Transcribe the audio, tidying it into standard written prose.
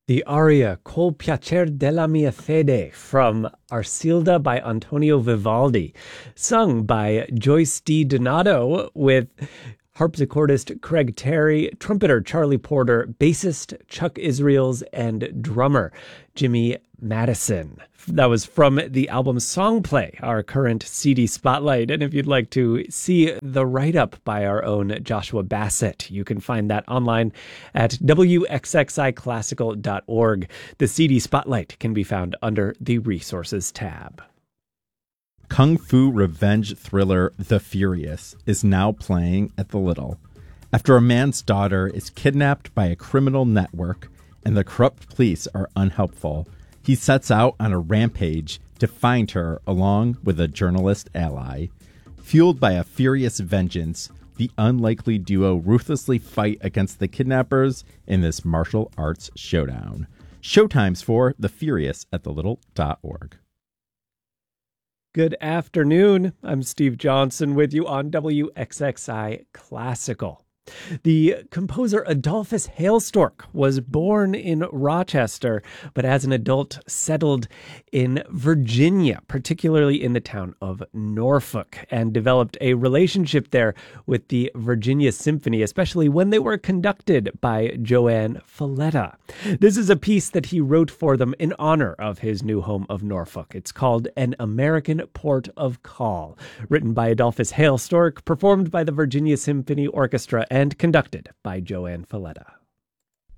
The aria Col piacer della mia fede from Arcilda by Antonio Vivaldi, sung by Joyce D. Donato with harpsichordist Craig Terry, trumpeter Charlie Porter, bassist Chuck Israels, and drummer Jimmy Madison. That was from the album Songplay, our current CD Spotlight. And if you'd like to see the write-up by our own Joshua Bassett, you can find that online at wxxiclassical.org. The CD Spotlight can be found under the Resources tab. Kung Fu revenge thriller The Furious is now playing at the Little. After a man's daughter is kidnapped by a criminal network and the corrupt police are unhelpful, he sets out on a rampage to find her along with a journalist ally. Fueled by a furious vengeance, the unlikely duo ruthlessly fight against the kidnappers in this martial arts showdown. Showtimes for The Furious at thelittle.org. Good afternoon. I'm Steve Johnson with you on WXXI Classical. The composer Adolphus Hailstork was born in Rochester, but as an adult settled in Virginia, particularly in the town of Norfolk, and developed a relationship there with the Virginia Symphony, especially when they were conducted by Joanne Falletta. This is a piece that he wrote for them in honor of his new home of Norfolk. It's called An American Port of Call, written by Adolphus Hailstork, performed by the Virginia Symphony Orchestra, and conducted by Joanne Falletta.